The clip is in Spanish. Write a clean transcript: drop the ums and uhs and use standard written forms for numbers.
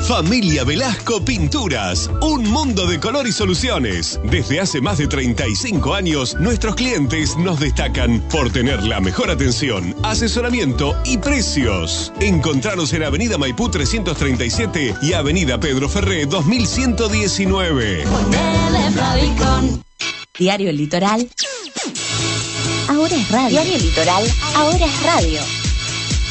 Familia Velasco Pinturas, un mundo de color y soluciones. Desde hace más de 35 años, nuestros clientes nos destacan por tener la mejor atención, asesoramiento y precios. Encontranos en Avenida Maipú 337 y Avenida Pedro Ferré 2119. Diario El Litoral. Ahora es radio. Diario El Litoral. Ahora es radio.